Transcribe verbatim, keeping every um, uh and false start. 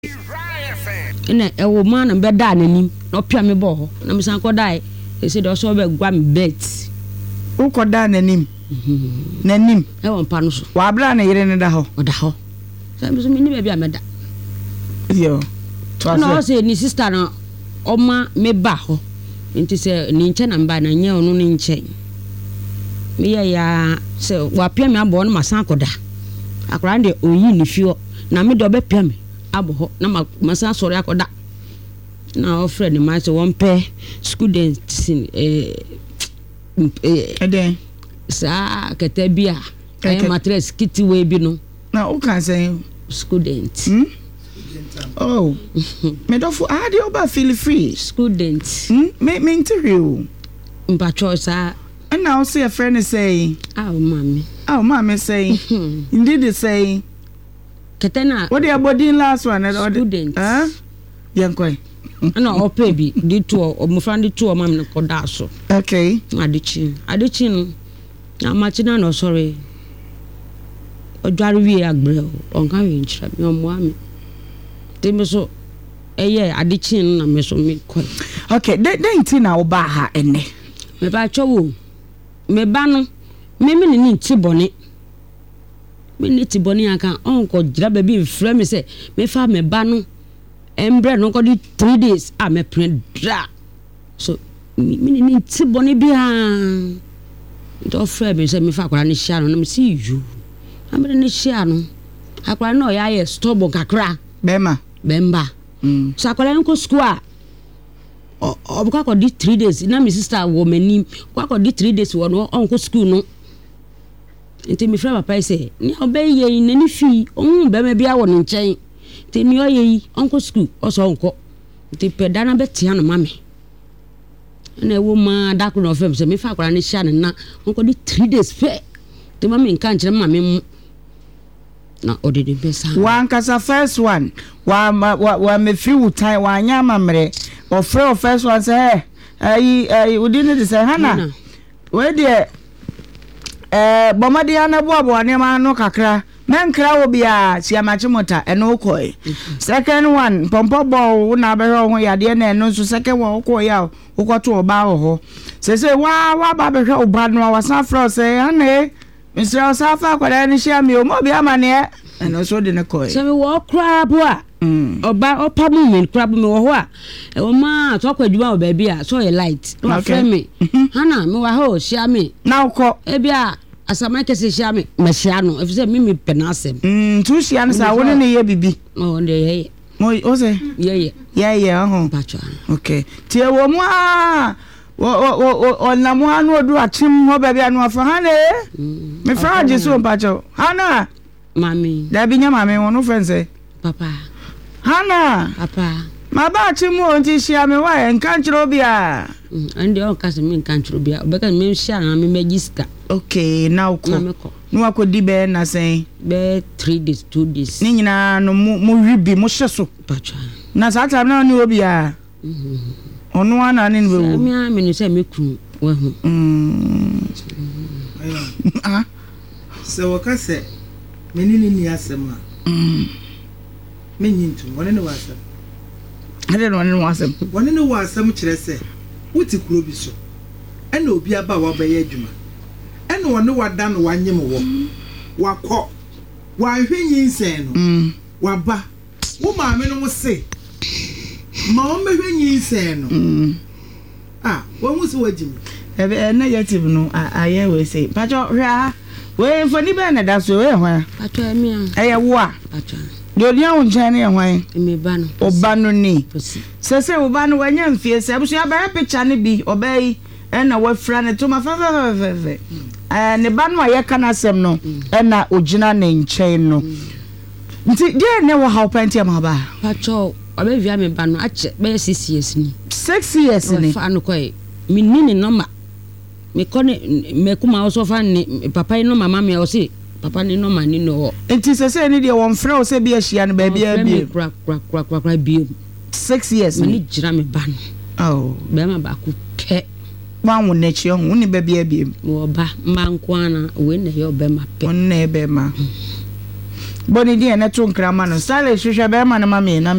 ina ewo man be da nanim no pia me bo ho na me san ko dai e se do so be gwa me bet wo ko da nanim nanim e won pa no so wa bra na yire ne da ho o da ho se me so me ni be bia me da yo no se ni sister na oma me ba ho nti se ni nche na mba na nya onu ni nche me ya ya se wa pia me abo no masan ko da akora de oyi ni fio na me do be pia me abo ho na masan sori akoda na ofre ni ma se won pe students eh eh sa kete bia eh matres kiti we bi no na o kan say students hmm? Oh me do fu ah dey oba feel free students hmm? me me interview mba chosa and now see a friend say ah mommy oh mommy say indeed they say ketena what the body last one students huh yankoi na ope bi di to o mo friend to o mam ko da so okay adichi adichi no na machi na no sorry odware wi agbre o nka wi nchira mi o mo ami te me so eye adichi na me so mi ko okay de de nti na oba ha ene me ba chowo me ba no me me ni nti bone me ni ti bone aka onko gira ba bi mfra me se me fa me ba no embre no ko di three days a me print dra so me ni nti bone bi ha do fra me se me fa kwara ni hia no me see you amre ni hia no akwara no ya ye stop kakra bema bemba mm so akwara nko school a o obuka ko di three days na me sister wo mani kwa ko di three days wo no onko school no enti me fra papa say ni obeye ni ni fi ohun be me bia wo ni nchen enti ni oye onko school o so onko enti peda na betia no mame na ewo ma da ko no fem say me fa kwara ni hia na onko di three days fe enti mame nka nchire mame mu na odede besa one kasa first one wa wa, wa me free with time wa nya mamre o free o first one say eh eh udini de say hana we de eh bomade ana boabo ane ma no kakra menkra wo bia siamachi mota eno koi second one pompo bo na be ho yade na eno so second one ko ya ukoto oba ho se se wa wa ba be hwe oba no wa san fro say hana Mister Osafa kwada ni share mi o mo bia mane eno so de ne koi se me wo kra bo a oba opamu me kra bo me wo ho a e wo ma to kwaduma o ba bia so ye light no frame me hana me wa ho share me na uko e bia asama kese share me ma share no e fi se me me penasem mm tu share no sa wo ne ye bibi o de ye mo o se ye ye ye ye ho pacho okay tie wo mo a o o o na mo anu odu achim ho ba bia no afa hana me fra je so pacho hana mami da bi nya mami won no friend papa hana papa ma ba achim o nti share me wa en kan chiro bia ande o kase me kan chiro bia obeka me share na me magiska okay now ko no akodi be na sen be three days two days ni nyina no mo ribi mo hyeso pacho na sa time na ni obi a onu ana ni be wo me me ni se me kru wa hu mm ah so wakase me ni ni asema mm me nyintu wone ne wasem ade no ne wasem wone ne wasem kire se wuti kuro bi so ena obi aba wa ba ye adwuma ena wone wada no wanyem wo wakọ wa hwenyin sen no mm waba wo maame no se ma o me hwenyin sen no mm ah wo mu se wajimi ebe negative no aye we say pacho hwa we foni be na da so we hwa pacho emi a eye wo a pacho de odi an nchen ne hwan emi ba no oba no ni posi se se oba no wanya mfie se abusu abara picture ne bi obai e na we fra ne to ma fa fa fa fa eh ne ba no aye kana sem no e na ogina ne nchen no nti de ne wo how penti am ba pacho obe via me ba no ache be six years ni six years ni fa no koi mi ni ni number me kone me kuma oso fa ni papa no mama me o se papa ni no mani no nti se se ni de won fra o se bi ahia no ba bia bi kra kra kra kra kra bi six years ni gira me ba no oh be ma ba ku pe wa won na chi ho ni ba bia bi wo ba mba nko ana we na ye obe ma pe won na ebe ma boni di ene to nkrama no stylish hwehwe be ma no ma me na